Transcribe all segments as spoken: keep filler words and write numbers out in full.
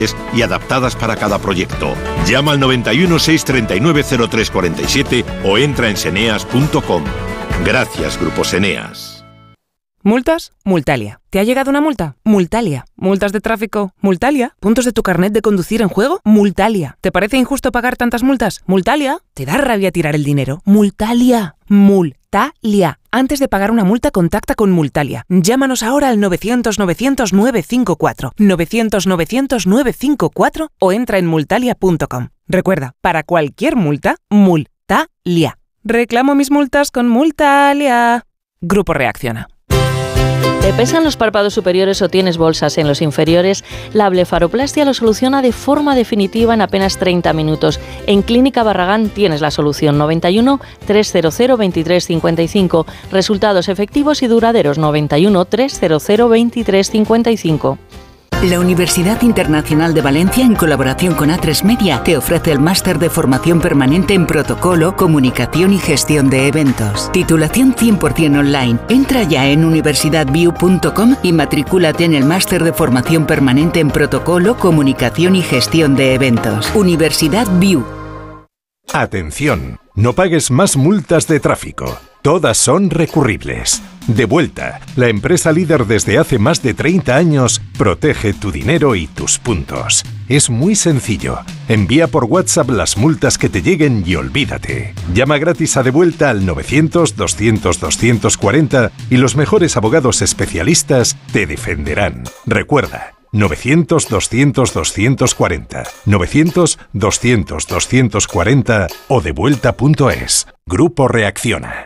y adaptadas para cada proyecto. Llama al noventa y uno, seiscientos treinta y nueve, cero tres cuarenta y siete o entra en seneas punto com. Gracias, Grupo Seneas. ¿Multas? Multalia. ¿Te ha llegado una multa? Multalia. ¿Multas de tráfico? Multalia. ¿Puntos de tu carnet de conducir en juego? Multalia. ¿Te parece injusto pagar tantas multas? Multalia. ¿Te da rabia tirar el dinero? Multalia. Multalia. Antes de pagar una multa, contacta con Multalia. Llámanos ahora al novecientos, novecientos, novecientos cincuenta y cuatro, novecientos, novecientos, novecientos cincuenta y cuatro o entra en multalia punto com. Recuerda, para cualquier multa, Multalia. Reclamo mis multas con Multalia. Grupo Reacciona. ¿Te pesan los párpados superiores o tienes bolsas en los inferiores? La blefaroplastia lo soluciona de forma definitiva en apenas treinta minutos. En Clínica Barragán tienes la solución. noventa y uno, trescientos, veintitrés cincuenta y cinco. Resultados efectivos y duraderos. noventa y uno, trescientos, veintitrés cincuenta y cinco. La Universidad Internacional de Valencia, en colaboración con A tres Media, te ofrece el máster de formación permanente en protocolo, comunicación y gestión de eventos. Titulación cien por ciento online. Entra ya en universidad view punto com y matricúlate en el máster de formación permanente en protocolo, comunicación y gestión de eventos. Universidad View. Atención, no pagues más multas de tráfico. Todas son recurribles. Devuelta, la empresa líder desde hace más de treinta años, protege tu dinero y tus puntos. Es muy sencillo. Envía por WhatsApp las multas que te lleguen y olvídate. Llama gratis a Devuelta al novecientos, doscientos, doscientos cuarenta y los mejores abogados especialistas te defenderán. Recuerda, novecientos, doscientos, doscientos cuarenta, novecientos, doscientos, doscientos cuarenta o devuelta punto es. Grupo Reacciona.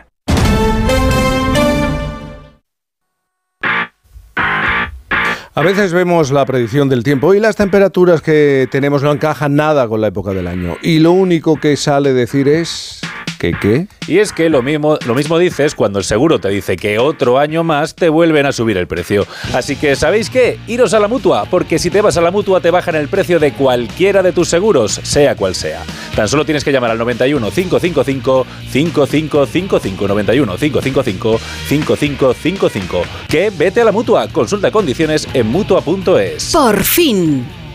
A veces vemos la predicción del tiempo y las temperaturas que tenemos no encajan nada con la época del año. Y lo único que sale decir es... ¿Qué qué? Y es que lo mismo, lo mismo dices cuando el seguro te dice que otro año más te vuelven a subir el precio. Así que, ¿sabéis qué? Iros a la Mutua, porque si te vas a la Mutua te bajan el precio de cualquiera de tus seguros, sea cual sea. Tan solo tienes que llamar al noventa y uno, cinco cinco cinco, cinco cinco cinco cinco, noventa y uno, cinco cinco cinco, cinco cinco cinco cinco. Que vete a la Mutua, consulta condiciones en mutua punto es. ¡Por fin!